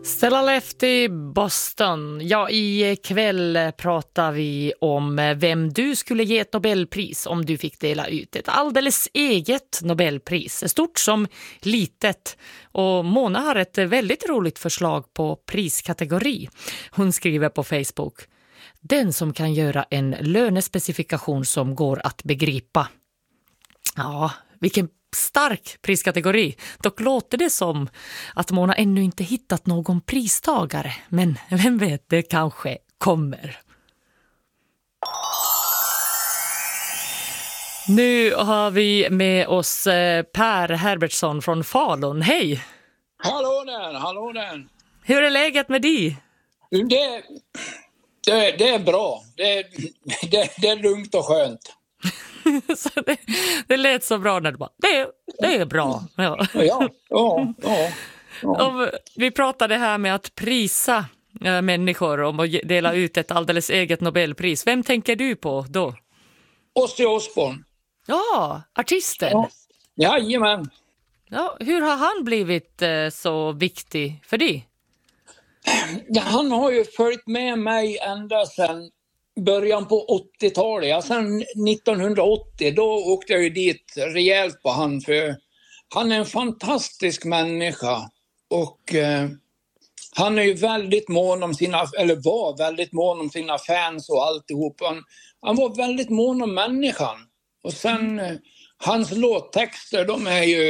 Stella Lefty, Boston. Ja, ikväll pratar vi om vem du skulle ge ett Nobelpris om du fick dela ut ett alldeles eget Nobelpris. Stort som litet. Och Mona har ett väldigt roligt förslag på priskategori. Hon skriver på Facebook: den som kan göra en lönespecifikation som går att begripa. Ja, vilken stark priskategori. Dock låter det som att Mona ännu inte hittat någon pristagare. Men vem vet, det kanske kommer. Nu har vi med oss Per Herbertsson från Falun. Hej! Hallå där. Hur är läget med dig? Det är bra. Det är lugnt och skönt. Så det lät så bra när du bara, det är bra. Ja. Ja. Vi pratade här med att prisa människor om att dela ut ett alldeles eget Nobelpris. Vem tänker du på då? Ozzy Osbourne. Ja, artisten. Ja. Jajamän. Ja, hur har han blivit så viktig för dig? Ja, han har ju följt med mig ända sedan början på 80-talet. Ja, sen 1980 då åkte jag ju dit rejält på han, för han är en fantastisk människa och han är ju väldigt mån om var väldigt mån om sina fans och alltihop. Han var väldigt mån om människan. Och sen hans låttexter, de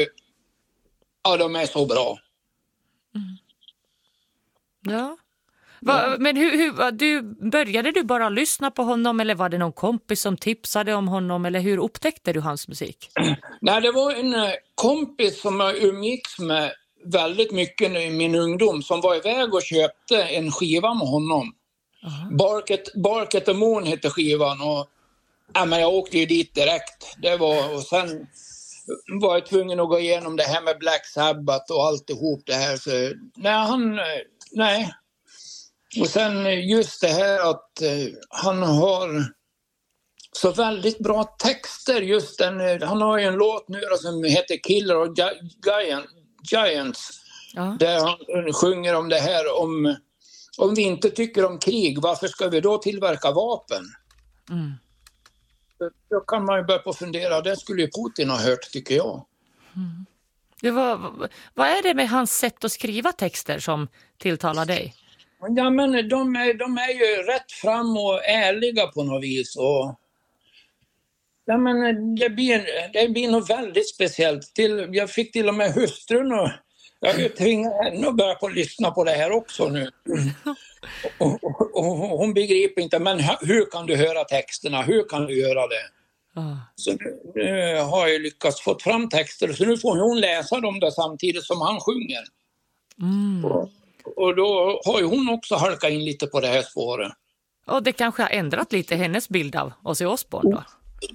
är så bra. Mm. Ja. Men började du bara lyssna på honom, eller var det någon kompis som tipsade om honom, eller hur upptäckte du hans musik? Nej, det var en kompis som jag umgicks med väldigt mycket i min ungdom, som var iväg och köpte en skiva med honom. Bark at the Moon heter skivan, och men jag åkte ju dit direkt. Och sen var jag tvungen att gå igenom det här med Black Sabbath och alltihop det här. Så, nej. Och sen just det här att han har så väldigt bra texter. Han har ju en låt nu som heter Killer of Giants. Ja. Där han sjunger om det här, om vi inte tycker om krig, varför ska vi då tillverka vapen? Mm. Då kan man ju börja på fundera, det skulle ju Putin ha hört, tycker jag. Mm. Vad är det med hans sätt att skriva texter som tilltalar dig? Ja, men de är ju rätt fram och ärliga på något vis. Och, ja, men det blir något väldigt speciellt. Jag fick till och med hustrun, och jag tvingade henne att börja på att lyssna på det här också nu. Och hon begriper inte, men hur kan du höra texterna? Hur kan du göra det? Så nu har jag lyckats få fram texter, så nu får hon läsa dem där samtidigt som han sjunger. Mm. Och då har ju hon också halkat in lite på det här spåret. Och det kanske har ändrat lite hennes bild av Ozzy Osbourne då?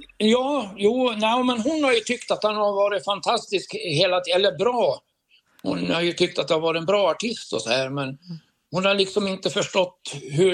Men hon har ju tyckt att han har varit fantastisk eller bra. Hon har ju tyckt att han var en bra artist och så här, men hon har liksom inte förstått hur